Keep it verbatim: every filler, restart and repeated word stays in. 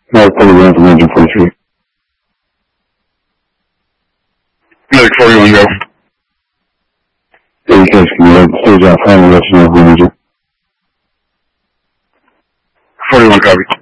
No, forty-one from engine forty-three. Medic forty-one, go. eighty case, can you let the stage out front and let you know if we need you? forty-one, copy.